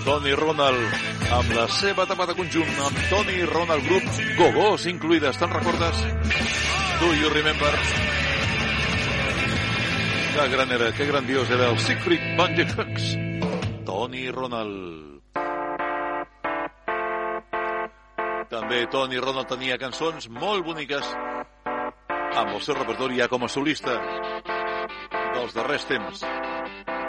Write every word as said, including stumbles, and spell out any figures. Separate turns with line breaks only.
Tony Ronald, amb la seva etapa de conjunt, amb Tony Ronald Group, Gogós incluïdes, te'n recordes? Do you remember? Que gran era, que grandiós era el Siegfried Van Hux. Tony Ronald. També Tony Ronald tenia cançons molt boniques amb el seu repertori ja com a solista dels darrers temps.